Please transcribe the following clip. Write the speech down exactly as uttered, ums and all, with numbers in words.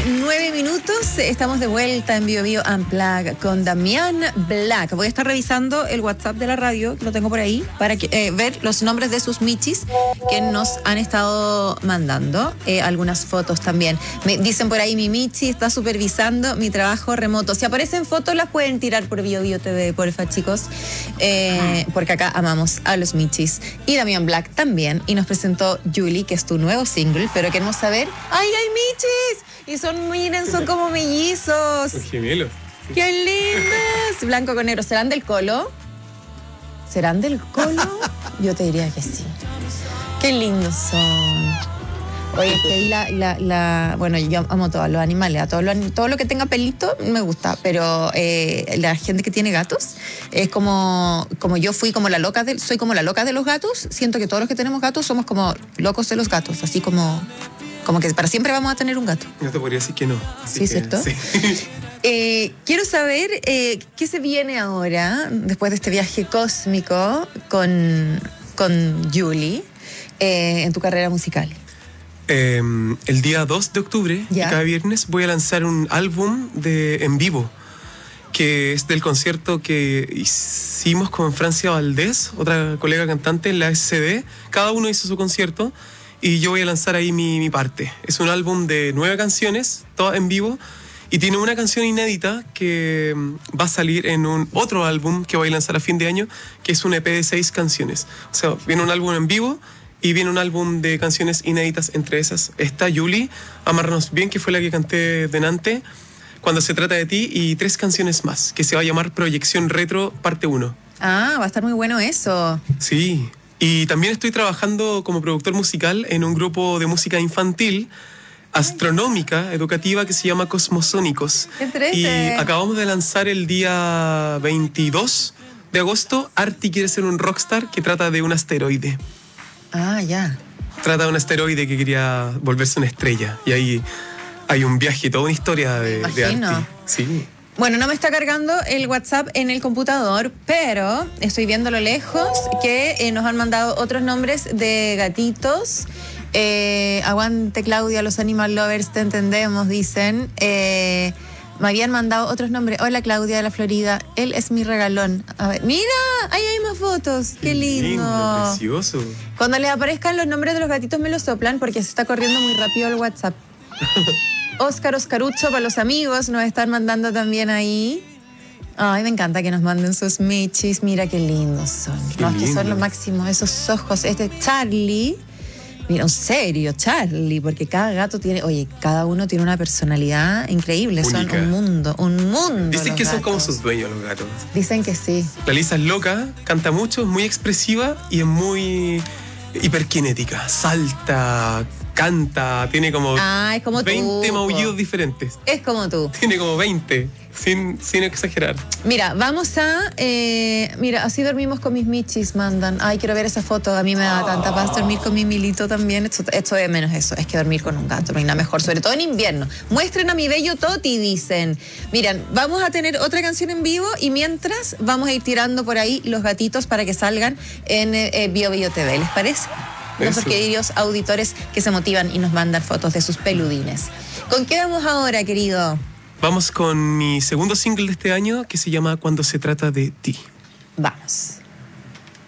nueve minutos. Estamos de vuelta en Bio Bio Unplugged con Damián Black. Voy a estar revisando el WhatsApp de la radio, que lo tengo por ahí, para que, eh, ver los nombres de sus michis que nos han estado mandando. Eh, algunas fotos también. Me dicen por ahí, mi michi está supervisando mi trabajo remoto. Si aparecen fotos, las pueden tirar por Bio Bio T V, porfa, chicos. Eh, porque acá amamos a los michis. Y Damián Black también. Y nos presentó Julie, que es tu nuevo single, pero queremos saber... ¡Ay, hay michis! Y son, miren, son como mellizos. Son gemelos. ¡Qué lindos! Blanco con negro. ¿Serán del Colo? ¿Serán del Colo? Yo te diría que sí. ¡Qué lindos son! Oye, que la, la, la, bueno, yo amo todos los animales, a todo lo, todo lo que tenga pelito me gusta, pero eh, la gente que tiene gatos es como, como yo fui como la loca de, soy como la loca de los gatos. Siento que todos los que tenemos gatos somos como locos de los gatos, así como, como que para siempre vamos a tener un gato. No te podría decir que no. Sí, que, ¿cierto? Sí. Eh, quiero saber eh, qué se viene ahora, después de este viaje cósmico con, con Julie, eh, en tu carrera musical. Eh, el día dos de octubre, ¿Ya? cada viernes, voy a lanzar un álbum de, en vivo, que es del concierto que hicimos con Francia Valdés, otra colega cantante en la S C D. Cada uno hizo su concierto y yo voy a lanzar ahí mi, mi parte. Es un álbum de nueve canciones, todas en vivo, y tiene una canción inédita que va a salir en un otro álbum que voy a lanzar a fin de año, que es un E P de seis canciones. O sea, viene un álbum en vivo y viene un álbum de canciones inéditas. Entre esas está Julie, Amárranos Bien, que fue la que canté delante, Cuando se trata de ti, y tres canciones más, que se va a llamar Proyección Retro Parte uno. Ah, va a estar muy bueno eso. Sí, y también estoy trabajando como productor musical en un grupo de música infantil, astronómica, educativa, que se llama Cosmosónicos. Y acabamos de lanzar el día veintidós de agosto Arti quiere ser un rockstar, que trata de un asteroide. Ah, ya. Trata de un asteroide que quería volverse una estrella. Y ahí hay un viaje, toda una historia de, de Arti. Sí. Bueno, no me está cargando el WhatsApp en el computador, pero estoy viendo a lo lejos que eh, nos han mandado otros nombres de gatitos. Eh, aguante, Claudia, los animal lovers, te entendemos, dicen. Eh, me habían mandado otros nombres. Hola, Claudia de la Florida. Él es mi regalón. A ver, mira, ahí hay más fotos. Qué, Qué lindo. lindo. Precioso. Cuando les aparezcan los nombres de los gatitos me los soplan porque se está corriendo muy rápido el WhatsApp. Oscar Oscarucho, para los amigos, nos están mandando también ahí. Ay, me encanta que nos manden sus michis. Mira qué lindos son. Qué no, lindo. que son lo máximo. Esos ojos. Este Charlie. Mira, en serio, Charlie, porque cada gato tiene, oye, cada uno tiene una personalidad increíble. Única. Son un mundo, un mundo. Dicen que gatos. son como sus dueños los gatos. Dicen que sí. La Lisa es loca, canta mucho, es muy expresiva y es muy hiperkinética. Salta, canta, tiene como, ah, es como veinte tú, maullidos diferentes. Es como tú. Tiene como veinte, sin, sin exagerar. Mira, vamos a... Eh, mira, así dormimos con mis michis, mandan. Ay, quiero ver esa foto. A mí me da oh. tanta paz dormir con mi Milito también. Esto, esto de menos eso, es que dormir con un gato. No hay nada mejor, sobre todo en invierno. Muestren a mi bello Toti, dicen. Miren, vamos a tener otra canción en vivo y mientras vamos a ir tirando por ahí los gatitos para que salgan en eh, Bio Bio T V. ¿Les parece? Nuestros queridos auditores que se motivan y nos mandan fotos de sus peludines. ¿Con qué vamos ahora, querido? Vamos con mi segundo single de este año, que se llama Cuando se trata de ti. Vamos.